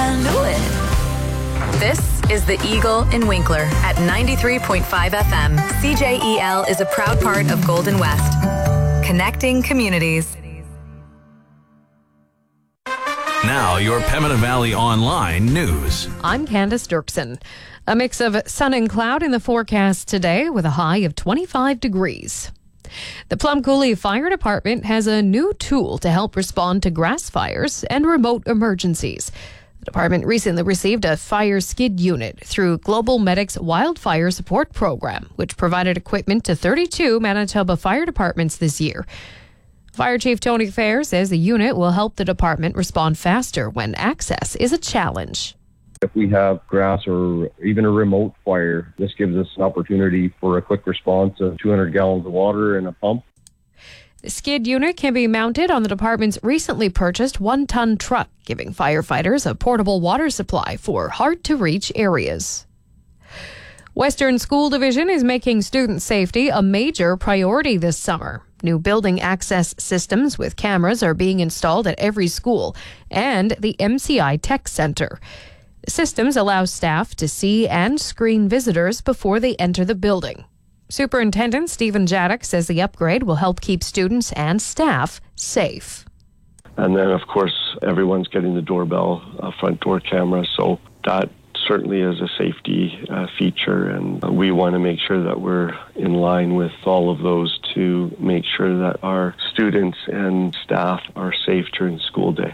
I knew it. This is The Eagle in Winkler at 93.5 FM. CJEL is a proud part of Golden West. Connecting communities. Now, your Pembina Valley Online news. I'm Candace Dirksen. A mix of sun and cloud in the forecast today with a high of 25 degrees. The Plum Coulee Fire Department has a new tool to help respond to grass fires and remote emergencies. The department recently received a fire skid unit through Global Medics Wildfire Support Program, which provided equipment to 32 Manitoba fire departments this year. Fire Chief Tony Fair says the unit will help the department respond faster when access is a challenge. If we have grass or even a remote fire, this gives us an opportunity for a quick response of 200 gallons of water and a pump. The skid unit can be mounted on the department's recently purchased 1-ton truck, giving firefighters a portable water supply for hard-to-reach areas. Western School Division is making student safety a major priority this summer. New building access systems with cameras are being installed at every school and the MCI Tech Center. The systems allow staff to see and screen visitors before they enter the building. Superintendent Stephen Jaddock says the upgrade will help keep students and staff safe. And then, of course, everyone's getting the doorbell, front door camera, so that certainly is a safety feature, and we want to make sure that we're in line with all of those to make sure that our students and staff are safe during school day.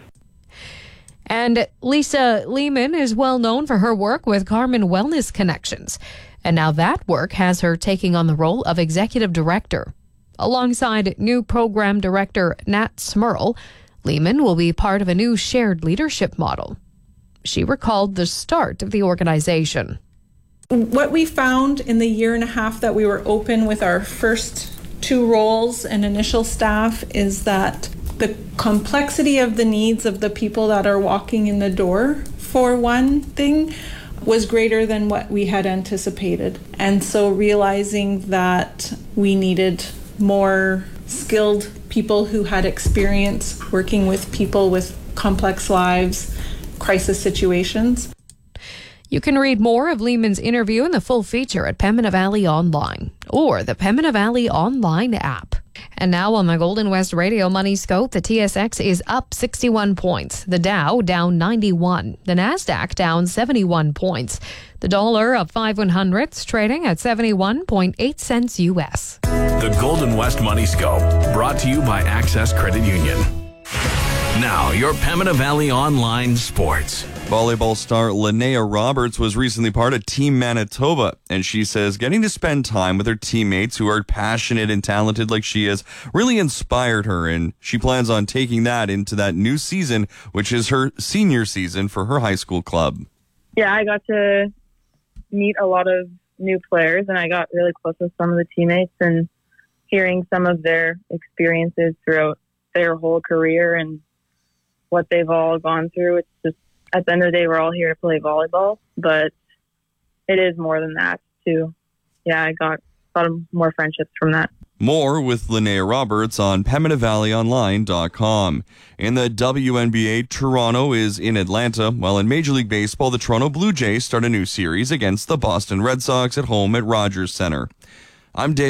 And Lisa Lehman is well known for her work with Carmen Wellness Connections. And now that work has her taking on the role of executive director. Alongside new program director Nat Smurl, Lehman will be part of a new shared leadership model. She recalled the start of the organization. What we found in the year and a half that we were open with our first two roles and initial staff is that the complexity of the needs of the people that are walking in the door, for one thing, was greater than what we had anticipated. And so realizing that we needed more skilled people who had experience working with people with complex lives, crisis situations. You can read more of Lehman's interview in the full feature at Pembina Valley Online or the Pembina Valley Online app. And now on the Golden West Radio Money Scope, the TSX is up 61 points. The Dow down 91. The Nasdaq down 71 points. The dollar up 5/100ths, trading at 71.8 cents U.S. The Golden West Money Scope, brought to you by Access Credit Union. Now, your Pembina Valley Online Sports. Volleyball star Linnea Roberts was recently part of Team Manitoba, and she says getting to spend time with her teammates who are passionate and talented like she is really inspired her, and she plans on taking that into that new season, which is her senior season for her high school club. Yeah, I got to meet a lot of new players, and I got really close with some of the teammates, and hearing some of their experiences throughout their whole career and what they've all gone through. It's just, at the end of the day, we're all here to play volleyball, but it is more than that too. Yeah, I got a lot more friendships from that. More with Linnea Roberts on PembinaValleyOnline.com. In the WNBA, Toronto is in Atlanta, while in Major League Baseball, the Toronto Blue Jays start a new series against the Boston Red Sox at home at Rogers Center. I'm Dave.